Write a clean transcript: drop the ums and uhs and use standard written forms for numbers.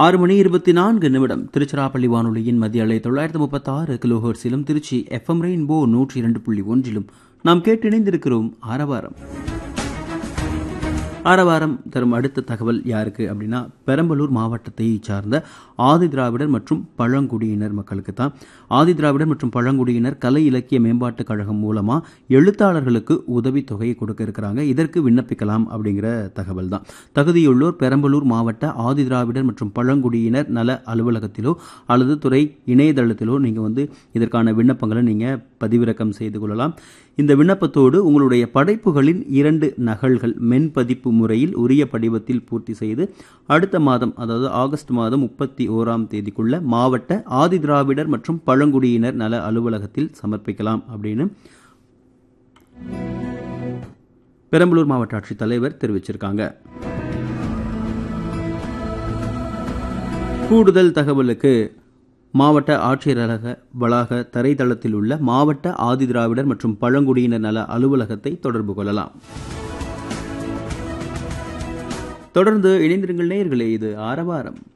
6:24 திருச்சிராப்பள்ளி வானொலியின் மத்திய அலை 936 கிலோஹெர்ட்ஸிலும் திருச்சி எஃப்எம் ரெயின்போ 102.1 நாம் கேட்டிணைந்திருக்கிறோம். ஆரவாரம் ஆரவாரம் தரும் அடுத்த தகவல் யாருக்கு அப்படின்னா, பெரம்பலூர் மாவட்டத்தை சார்ந்த ஆதி திராவிடர் மற்றும் பழங்குடியினர் மக்களுக்கு தான். ஆதி திராவிடர் மற்றும் பழங்குடியினர் கலை இலக்கிய மேம்பாட்டுக் கழகம் மூலமா எழுத்தாளர்களுக்கு உதவித்தொகையை கொடுக்க இருக்கிறாங்க. இதற்கு விண்ணப்பிக்கலாம் அப்படிங்கிற தகவல் தான். தகுதியுள்ளோர் பெரம்பலூர் மாவட்ட ஆதி திராவிடர் மற்றும் பழங்குடியினர் நல அலுவலகத்திலோ அல்லது துறை இணையதளத்திலோ நீங்கள் இதற்கான விண்ணப்பங்களை நீங்கள் பதிவிறக்கம் செய்து கொள்ளலாம். இந்த விண்ணப்பத்தோடு உங்களுடைய படைப்புகளின் 2 நகல்கள் மென்பதிப்பு முறையில் உரிய படிவத்தில் பூர்த்தி செய்து அடுத்த மாதம், அதாவது ஆகஸ்ட் மாதம் 31ஆம் தேதிக்குள்ள மாவட்ட ஆதி திராவிடர் மற்றும் பழங்குடியினர் நல அலுவலகத்தில் சமர்ப்பிக்கலாம் அப்படின்னு பெரம்பலூர் மாவட்ட ஆட்சித்தலைவர் தெரிவிச்சிருக்காங்க. கூடுதல் தகவலுக்கு மாவட்ட ஆட்சியரக வளாக தரைதளத்தில் உள்ள மாவட்ட ஆதி திராவிடர் மற்றும் பழங்குடியினர் நல அலுவலகத்தை தொடர்பு கொள்ளலாம். தொடர்ந்து இணைந்திருங்கள் நேயர்களே, இது ஆரவாரம்.